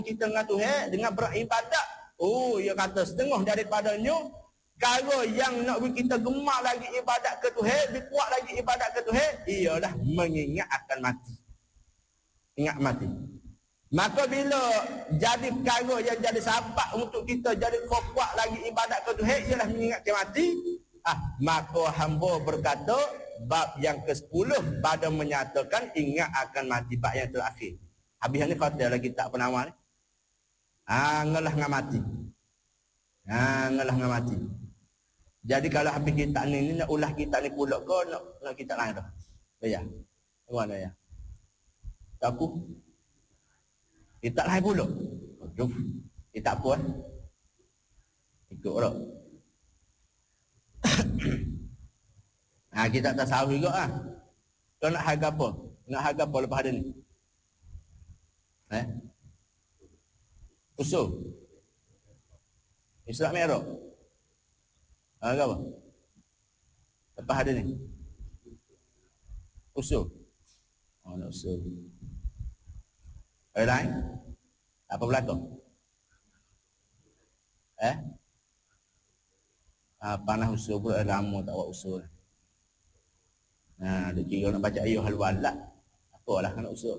kita dengan Tuhan dengan beribadat. Oh, ia kata setengah daripadanya kalau yang nak kita gemar lagi ibadat ke Tuhan, lebih kuat lagi ibadat ke Tuhan, ialah mengingat akan mati. Ingat mati. Maka bila jadi perkara yang jadi sebab untuk kita jadi kuat lagi ibadat ke Tuhan, ialah mengingatkan mati, maka hamba berkata bab yang ke-10 pada menyatakan ingat akan mati, bab yang terakhir. Habis ni kata lagi tak penawar ni. Ngalah dengan mati. Ngalah dengan mati. Jadi kalau habis kita ni nak ulah kita ni pula ke nak kita lain dah. Ya. Mana ya? Aku kita lain pula. Aduh. Kita apa ikut dah. Kita tak tahu juga Kau nak harga apa? Nak harga apa lepas hari ni? Usul. Islam Merah. Harga apa? Lepas hari ni? Usul. Nak usul. Hari lain? Apa berlaku? Panah usul pula lama tak buat usul. Dia kira nak baca ayuh al-walad. Apalah nak usul.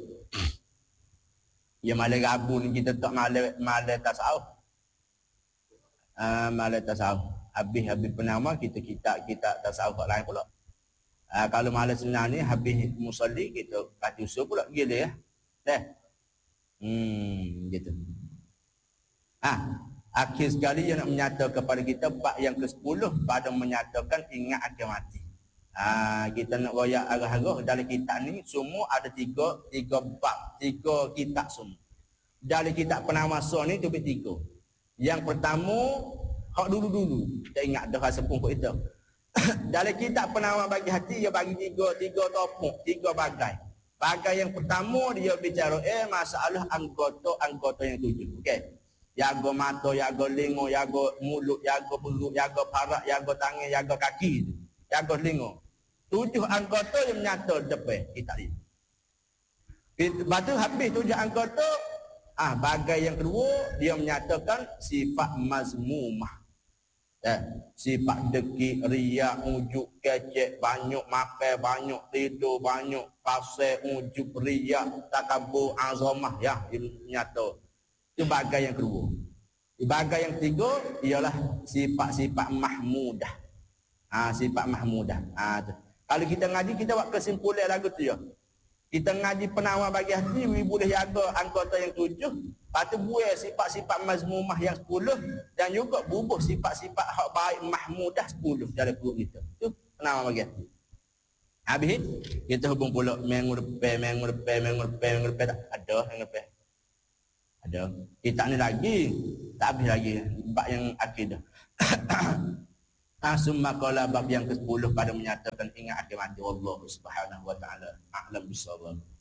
Ya malam Rabu ni kita tak malam tasawuf. Malam tasawuf. Habis penama kita tasawuf lain pula. Kalau malam Senin ni habis musalli kita kata usul pula gila ya. Gitu. Akhir sekali yang nak menyatakan kepada kita bab yang ke-10 pada menyatakan ingat akan mati. Kita nak royak arah-arah dalam kitab ni semua ada tiga bab, 3 kitab semua. Dalam kitab penawasa ni tu 3. Yang pertama hak dulu-dulu kita ingat dah rasa pun kita. Dalam kitab penawar bagi hati dia bagi tiga topik, 3 bagai. Bagai yang pertama dia bicara masalah anggota yang 7. Okey. Jaga mata, jaga lingo, jaga mulut, jaga perut, jaga parak, jaga tangan, jaga kaki, jaga lingo. 7 anggota yang menyata depan kitab ni. Lepas tu habis 7 anggota, bagai yang kedua dia menyatakan sifat mazmumah. Sifat deki, riak, ujuk, kecek, banyak makan, banyak tidur, banyak pasal, ujuk, riak, takabur, azamah, ya, nyata. Itu bagai yang kedua. Bagai yang ketiga ialah sifat-sifat mahmudah. Sifat mahmudah. Kalau kita ngaji kita buat kesimpulan lagu tu ya. Kita ngaji penawar bagi hati, boleh jaga anggota yang 7, lepas tu buat sifat-sifat mazmumah yang 10 dan juga bubuh sifat-sifat hak baik mahmudah 10 dalam perut kita. Itu penawar bagi hati. Habis kita hubung pula minggu depan tak ada yang lepas. Ada. Kita ni lagi tak habis lagi bab yang akidah. Summa qala bab yang ke-10 pada menyatakan ingat akan mati Allah Subhanahu wa taala. A'lam bissawab.